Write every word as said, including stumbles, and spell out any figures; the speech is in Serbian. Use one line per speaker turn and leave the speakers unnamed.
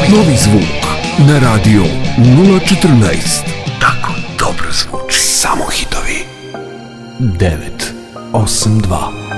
Novi zvuk na radio nula četrnaest. Tako dobro zvuči. Samo hitovi. devet osam dva